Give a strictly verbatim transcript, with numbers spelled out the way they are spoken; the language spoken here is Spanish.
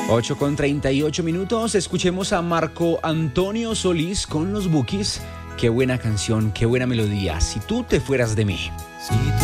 ocho con treinta y ocho minutos, escuchemos a Marco Antonio Solís con los Bukis. Qué buena canción, qué buena melodía. Si tú te fueras de mí. Si tú